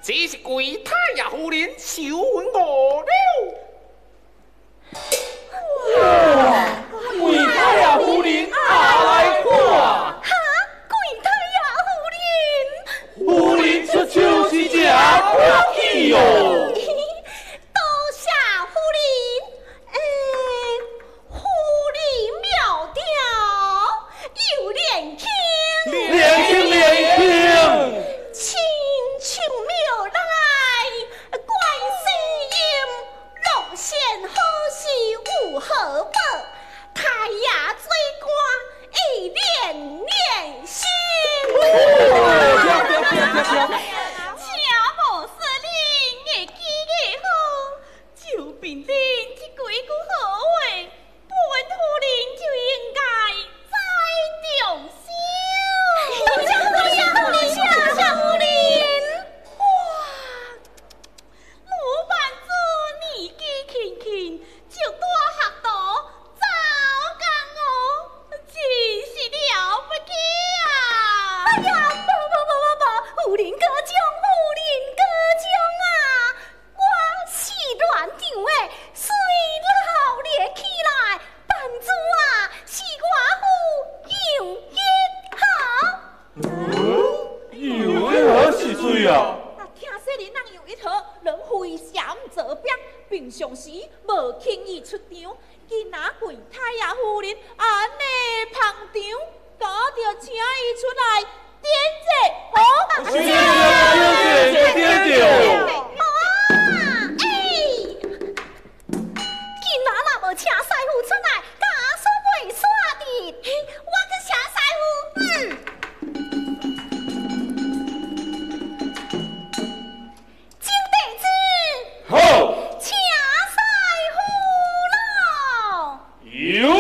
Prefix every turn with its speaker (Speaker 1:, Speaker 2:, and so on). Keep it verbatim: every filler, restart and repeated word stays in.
Speaker 1: 这是贵太爷夫人受婚我了。
Speaker 2: 哇！贵太爷夫人下来看。
Speaker 3: 哈！贵太爷夫人，
Speaker 2: 夫人出手是真客气哦。
Speaker 3: 多谢夫人。诶，夫人苗条又年轻，
Speaker 2: 年轻年轻。
Speaker 3: 亲像庙来，观世音，龙仙好事有好报，太爷做官一年年新。请无司令会记忆好，就凭恁这几句好话，本夫人就应该再重修。多谢多谢夫人，多谢夫人。哇，老板子年纪轻轻就大学徒，早工哦，真是了不起啊！哎呀，不不不不不，夫人歌奖，夫人歌奖啊！我是乱场的，虽老练起来，扮主啊是我夫有一好。
Speaker 2: 有一何是水啊？
Speaker 3: 啊，听说恁人有一套，人非常做兵，平常时无轻易出场。今仔贵太爷夫人安尼捧场，搞着请伊出来点者，好，
Speaker 2: 点者点者点者。